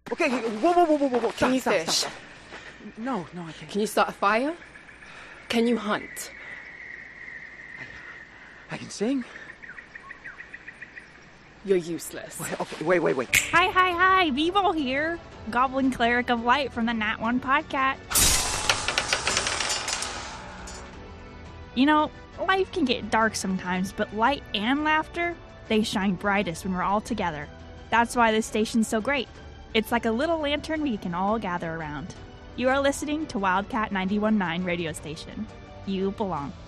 Okay, whoa. Can you Stop. fish? No, I can't. Can you start a fire? Can you hunt? I can sing. You're useless. Okay, wait. Hi, Vivo here. Goblin Cleric of Light from the Nat 1 podcast. You know, life can get dark sometimes, but light and laughter, they shine brightest when we're all together. That's why this station's so great. It's like a little lantern we can all gather around. You are listening to Wildcat 91.9 radio station. You belong.